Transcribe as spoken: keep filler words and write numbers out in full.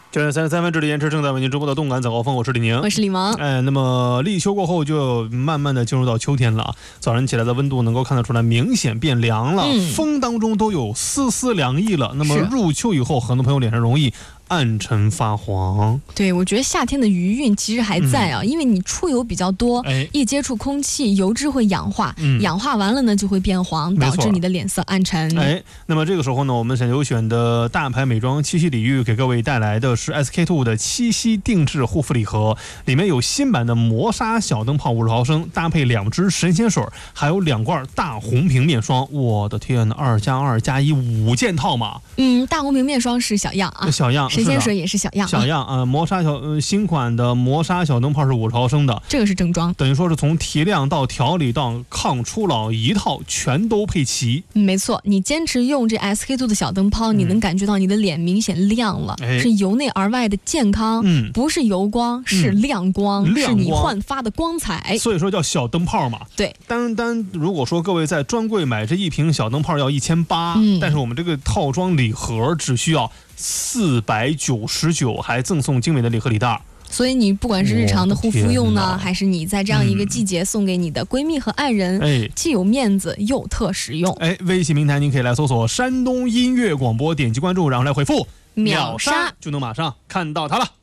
九点三十三分，这里延迟正在为您直播的动感早高峰，我是李宁， 我是李萌。 哎，那么立秋过后就慢慢的进入到秋天了，早晨起来的温度能够看得出来明显变凉了， 嗯、 风当中都有丝丝凉意了。那么入秋以后，很多朋友脸上容易暗沉发黄。 对，我觉得夏天的余韵其实还在啊，嗯、因为你出油比较多， 哎、 一接触空气，油脂会氧化， 嗯、 氧化完了呢就会变黄，导致你的脸色暗沉。 哎，那么这个时候呢，我们选优选的大牌美妆七夕礼遇给各位带来的是 S K two 的七夕定制护肤礼盒，里面有新版的磨砂小灯泡五十毫升，搭配两支神仙水，还有两罐大红瓶面霜。我的天哪，二加二加一五件套嘛。 嗯，大红瓶面霜是小样啊， 小样。 神仙水也是小样， 小样啊、呃！磨砂小、呃、新款的磨砂小灯泡是五十毫升的， 这个是正装， 等于说是从提亮到调理到抗初老一套全都配齐。 没错，你坚持用这 S K two 的小灯泡，嗯、你能感觉到你的脸明显亮了， 哎、 是由内而外的健康， 嗯， 不是油光，是亮光， 嗯、 是你焕发的光彩。 所以说叫小灯泡嘛。 对， 单单如果说各位在专柜买这一瓶小灯泡要一千八，但是我们这个套装礼盒只需要四百九十九，还赠送精美的礼盒礼袋。 所以你不管是日常的护肤用呢，还是你在这样一个季节送给你的闺蜜和爱人， 嗯、 既有面子又特实用。 哎，微信平台您可以来搜索山东音乐广播，点击关注，然后来回复秒杀， 就能马上看到它了。